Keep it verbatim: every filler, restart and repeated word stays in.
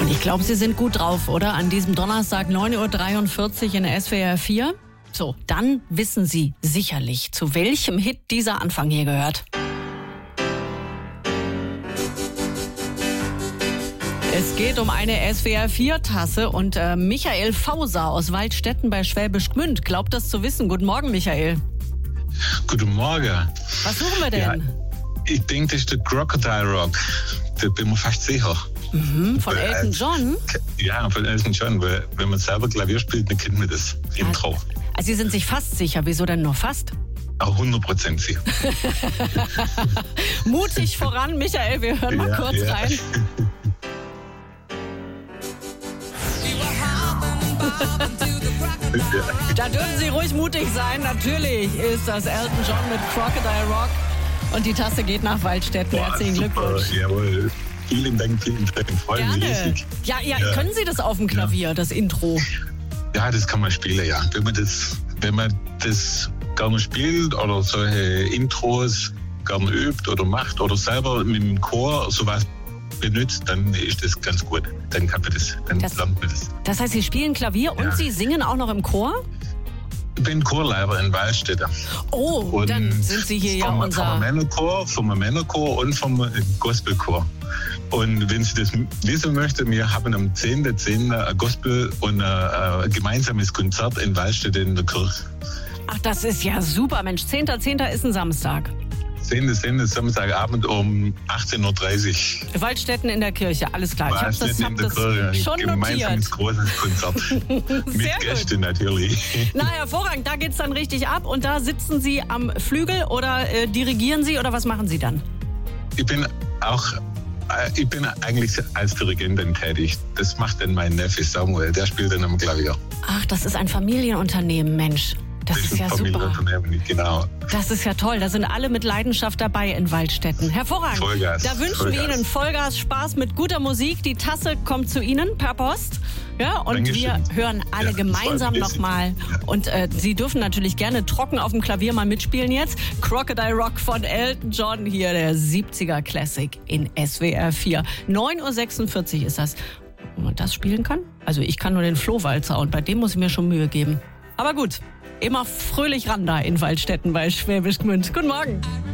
Und ich glaube, Sie sind gut drauf, oder? An diesem Donnerstag neun Uhr dreiundvierzig in der S W R vier. So, dann wissen Sie sicherlich, zu welchem Hit dieser Anfang hier gehört. Es geht um eine S W R vier Tasse und äh, Michael Fauser aus Waldstätten bei Schwäbisch Gmünd glaubt das zu wissen. Guten Morgen, Michael. Guten Morgen. Was suchen wir denn? Ja, ich denke, das ist der Crocodile Rock. Da bin ich mir fast sicher. Mhm, von Weil, Elton John? Ja, von Elton John. Weil, wenn man selber Klavier spielt, dann kennt man das Intro. Also Sie sind sich fast sicher. Wieso denn nur fast? Auch hundert Prozent sicher. Mutig voran, Michael. Wir hören mal ja, kurz ja. rein. Da dürfen Sie ruhig mutig sein. Natürlich ist das Elton John mit Crocodile Rock. Und die Tasse geht nach Waldstätten. Boah, Herzlichen super. Glückwunsch. Jawohl. Vielen Dank, vielen Dank. Freue mich Gerne. riesig. Ja, ja, Ja. können Sie das auf dem Klavier, ja. das Intro? Ja, das kann man spielen, ja. Wenn man das, wenn man das gerne spielt oder solche Intros gerne übt oder macht oder selber mit dem Chor sowas benutzt, dann ist das ganz gut. Dann kann man das, dann Das- lernt man das. Das heißt, Sie spielen Klavier und Ja. Sie singen auch noch im Chor? Ich bin Chorleiter in Waldstätten. Oh, Und dann sind Sie hier ja vom, unser... Vom Männerchor, vom Männerchor und vom Gospelchor. Und wenn Sie das wissen möchten, wir haben am zehnten zehnten ein Gospel- und ein, ein gemeinsames Konzert in Waldstätten in der Kirche. Ach, das ist ja super, Mensch. zehnter zehnter ist ein Samstag. zehnten zehnten Samstagabend um achtzehn Uhr dreißig. Waldstätten in der Kirche, alles klar. Ich habe das, Waldstätten hab in der das Kirche. schon Gemeinsames notiert. großes Konzert. Sehr Mit gut. Gästen natürlich. Na, hervorragend, da geht's dann richtig ab. Und da sitzen Sie am Flügel oder äh, dirigieren Sie oder was machen Sie dann? Ich bin auch, äh, ich bin eigentlich als Dirigentin tätig. Das macht dann mein Neffe Samuel, der spielt dann am Klavier. Ach, das ist ein Familienunternehmen, Mensch. Das ist ja super. Familienunternehmen, genau. Das ist ja toll. Da sind alle mit Leidenschaft dabei in Waldstätten. Hervorragend. Vollgas, Da wünschen wir Vollgas. Ihnen Vollgas, Spaß mit guter Musik. Die Tasse kommt zu Ihnen per Post. Ja, und Dankeschön. wir hören alle Ja, das gemeinsam freut mich. nochmal. Ja. Und äh, Sie dürfen natürlich gerne trocken auf dem Klavier mal mitspielen jetzt. Crocodile Rock von Elton John hier, der siebziger Classic in S W R vier. neun Uhr sechsundvierzig ist das. Ob man das spielen kann? Also ich kann nur den Flohwalzer und bei dem muss ich mir schon Mühe geben. Aber gut, immer fröhlich ran da in Waldstätten bei Schwäbisch Gmünd. Guten Morgen.